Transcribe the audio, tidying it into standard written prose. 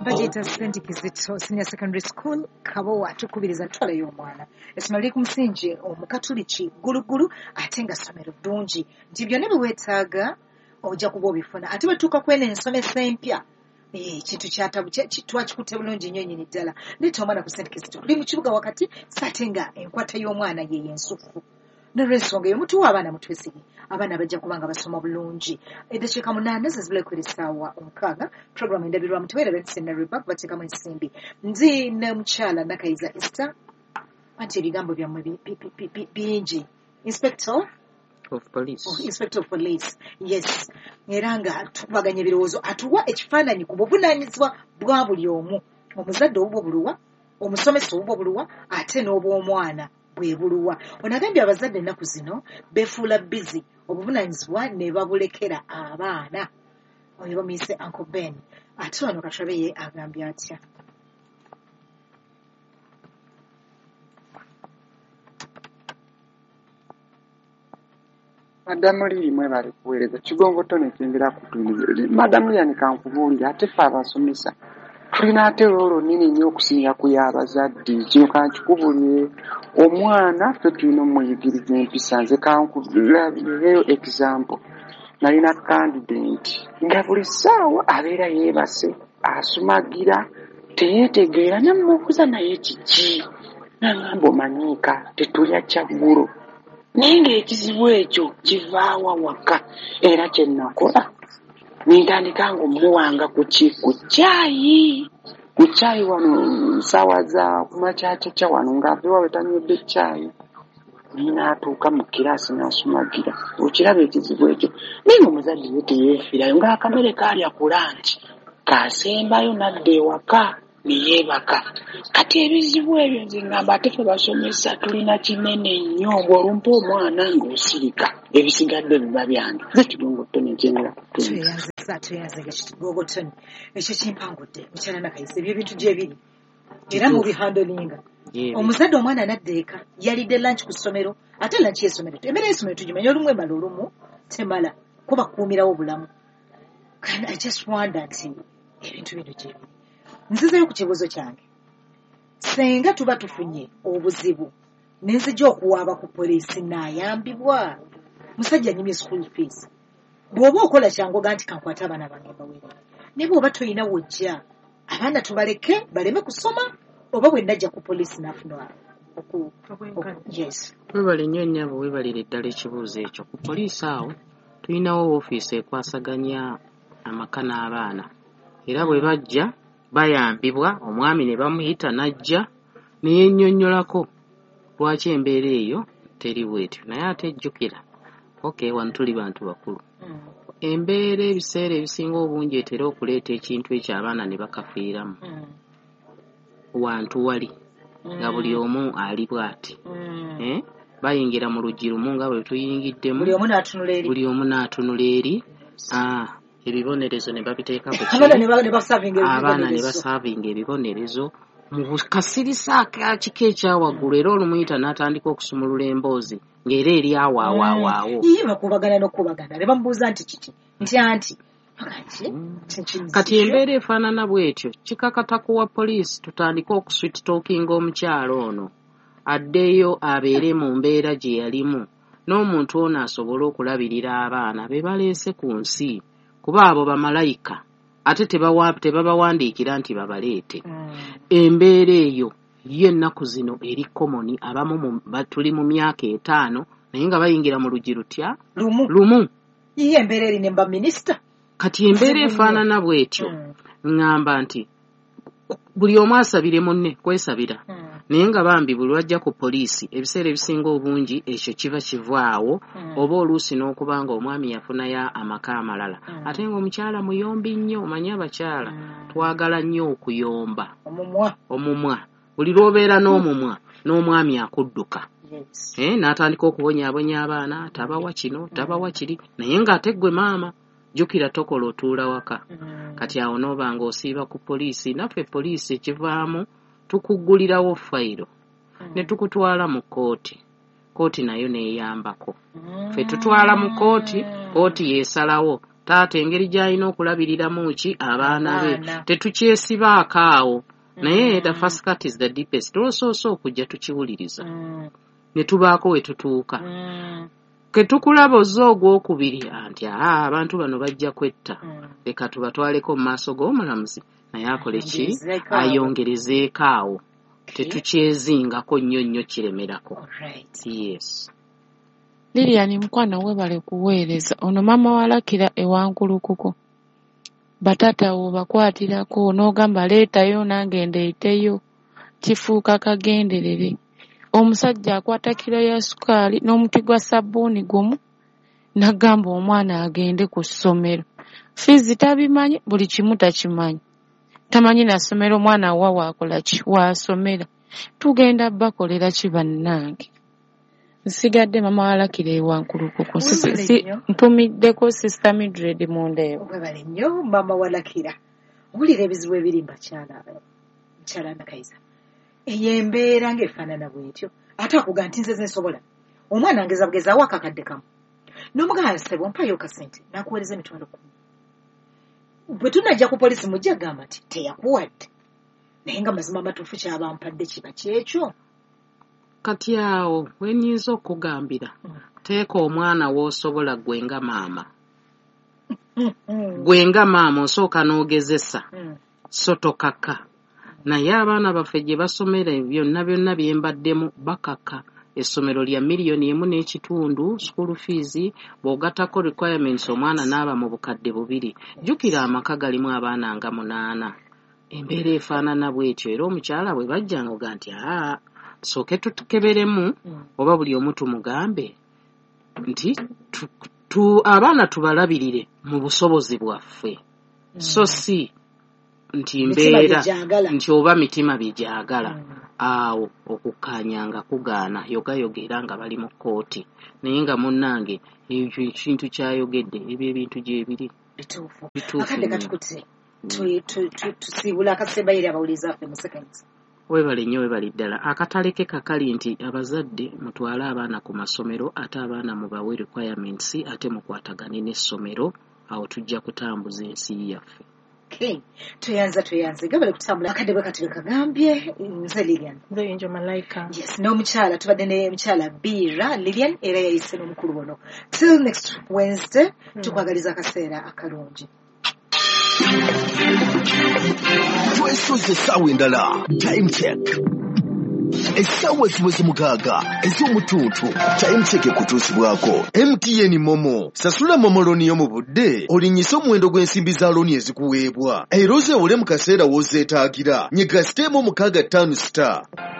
Bagiyita St. Kizito Senior Secondary School Kabowa tukubiriza ntwala y'omwana essomero liri ku musingi omukatuliki gulugulu ate nga ssomero ddungi nti byonna bye weetaaga ojja kuba obifuna ate batuuka kweno ensomesa empya kintu kyatabu twakikutte bulungi nnyo nnyini ddala leeta omwana ku St. Kizito tuli mu kibuga wakati saate nga enkwata y'omwana ye yensufu n'olw'ensonga eyo mutuwa abaana mutwesige abaana bajja kuba nga basoma bulungi eddakiika 8 zezibuleko essaawa 6 puroguramu endabirwamu teweeraba ensenareba kubateekamu ensimbi nzi ne mukyala Nakayiza Esther anti ebigambo byammwe bingi Inspector of Police yes era nga tukubaganya ebirowoozo atuwa ekifaananyi ku buvunaanyizibwa bwa buli omu omuzadde obubwo buluwa omusomesa obubwo buluwa ate n'obw'omwana bwe buluwa onagambye abazadde ennaku zino beefuula bizi obuvunaanyizibwa ne babulekera abaana oyo bamuyise Uncle Ben ate wano Kashabe ye agambye atya Madamu lirimwe bali kuweereza kigongo tone kyengera kutuulira Madamu yani kankubuulira ate ffe abasomesa tulina ate olwo nini nnyo okusinga ku y'abazadde kino kankikubulire omwana ffe tulina omuyigiriza empisa nze kankulabireyo example nalina candidate nga buli ssaawa abeera yeebase asumagira teyeetegeera namubuuza naye kiki nangamba omanyiika tetulya kyaggulo naye ng'ekizibu ekyo kivaawa waka era kye nakola nintandika ng'omuwanga ku caayi wano nsaawa za kumakyakyakya wano ng'apewa wetanywedde caayi ninaatuuka mu kiraasi n'asumagira okiraba ekizibu ekyo naye omuzadde ye teyeefirayo ng'akamere kaalya ku lanci kaasembayo nadda ewaka neyeebaka kati ebizibu ebyo nze ngamba ate ffe basomesa tulina kinene nnyo bw'olumpa omwana ng'osirika ebisigadde biba byange ze kigongo ttone ekyengera tuyanze kigongo ttone ekyo kimpangudde mukyala Nakayiza ebyo ebintu gye biri era mu bihandolinga omuzadde omwana anadda eka yalidde lanci ku ssomero ate lanci y'essomero emmere y'essomero tugimanya olumu emala olumu temala kuba kuumirawo bulamu kandi I just wonder nti ebintu bino gye biri nzizeyo ku kibuuzo kyange senga tuba tufunye obuzibu nenzija okuwaaba ku poliisi naayambibwa musajja anyimye school fees bw'oba okola kyangoga nti kankwata abaana bange bawere ne bw'oba toyina wojja abaana tubaleke baleme kusoma oba bwe najja ku poliisi naafuna yes webale nnyo nnyabo webalira eddala ekibuuzo ekyo ku poliisi awo tulinawo woofiisi ekwasaganya amaka n'abaana era bwe bajja bayambibwa omwami ne bamuyita najja neyennyonnyolako lwaki embeera eyo teri bwetyo naye ate ejjukira wano tuli bantu bakulu embeera ebiseera ebisinga obungi etera okuleeta ekintu ekyo abaana ne bakafiiramu wantu wali nga buli omu ali bw'ati bayingira mu luggi lumu nga bwe tuyingiddemu buli omu n'atunula eri ebibonerezo ne babiteeka ku abaana ne basaavinga ebibonerezo mu kasirisa akakiko ekyawaggulu era olumuyita n'atandika okusumulula emboozi ng'era eri awaawaawo bakubagana n'okubagana ne bamubuuza nti kiki nti anti kati embeera efaanana bw'etyo kikakatakuwa poliisi tutandike okuswititookinga omukyalo ono addeyo abeere mu mbeera gye yalimu n'omuntu ono asobole okulabirira abaana be baleese ku nsi kuba abo bamalayika ate tebabawandiikira nti babaleete embeera eyo ye ennaku zino eri komoni abamu tuli mu myaka 5 naye nga bayingira mu luggi lutya lumu ye embeera eri ne mba minisita kati embeera efaanana bw'etyo ŋŋamba nti buli omu asabire munne kwesabira naye nga bambi buli wajja ku poliisi ebiseera ebisinga obungi ekyo kiba kivaawo oba oluusi n'okuba nga omwami yafunayo amaka amalala ate ng'omukyala muyombi nnyo omanyi abakyala twagala nnyo okuyomba omumwa buli lw'obeera n'omumwa n'omwami akudduka n'atandika okubonyaabonya abaana tabawa kino tabawa kiri naye ng'ate ggwe maama jjukira tokola otuula waka kati awo n'oba ng'osiiba ku poliisi naffe poliisi ekivaamu tukuggulirawo fayiro ne tukutwala mu kooti nayo neeyambako ffe tutwala mu kooti yeesalawo taata engeri gy'alina okulabiriramu ki abaana be tetukyesibaako awo naye the first cut is the deepest olwosoosa okujja tukiwuliriza ne tubaako we tutuuka ke tukulaba ozza ogwokubiri anti abantu bano bajja kwetta leka tubatwaleko mu maaso g'omulamuzi naye akole ki ayongerezeeko awo tetukyezingako nnyo kiremerako. Yes. Lilian mukwana webale kuweereza ono mama walakira ewankulukuko batata wo bakwatirako n'ogamba leetayo nange ndeeteyo kifuuka kagenderere omusajja akwata kiro ya sukaali n'omuti gwa sabbuuni gumu n'agamba omwana agende ku ssomero fiizi tabimanyi buli kimu takimanyi tamanyi na ssomero omwana wa waakola ki waasomera tugenda bakolera ki bannange nsigadde mama walakira ewankulukuko ntumiddeko sister Mildred Mundeewo. Webale nnyo mama walakira wulira ebizibu ebiri mbakyala Nakayiza eyo embeera ng'efaanana bwetyo ate akuga nti nze nsobola omwana ngeza bugezaawo akakadde kamu n'omugamba nsebo mpayo kasente nakuweereza emitwalo 10 bwe tunajja ku poliisi mujja gamba nti teyakuwadde naye nga mazima amatuufu kyabampadde kiba kyekyo. Kati awo wenyinza okugambira teeka omwana w'osobola gwenga maama osooka n'ogezesa so tokaka naye abaana baffe gye basomera byonna byembaddemu bakaka essomero lya $1.5 school fees bw'ogattako requirements omwana n'aba mu bukadde 2 jjukira amaka galimu abaana nga 8 embeera efaanana bw'etyo era omukyala bwe bajja ngoga nti sooke tutukeberemu oba buli omu tumugambe nti abaana tubalabirire mu busobozi bwaffe so si nti mbeera nti oba mitima bijagala awo okukanyanga kugaana yogera nga bali mu kooti naye nga munnange ekyo ekintu kyayogedde ebyo ebintu gyebiri bituufu tusiibula akasembayiri abawuliza affe mu seconds. Webale nnyo webali ddala akataleke kakali nti abazadde mutwale abaana ku masomero ate abaana mubawe requirements ate mukwatagane n'essomero awo tujja kutambuza ensi yaffe. Tuyanze gabale kutambula akadde bwe kati kagambye nze Lilian nze Malaika. Yes, n'omukyala tubadde ne mukyala Bira Lilian era yayise n'omukulu ono. Till next Wednesday tukwagaliza akaseera akalungi. Twesoze essaawa endala time check essaawa ziweze 6 ez'omutuntu time check ekutuusibwako MTN Momo sasula momo looni yo mu budde olinyise omuwendo gw'ensimbi za looni ezikuweebwa era ozeewole mu kaseera w'ozeetaagira nyiga siteemu 65 star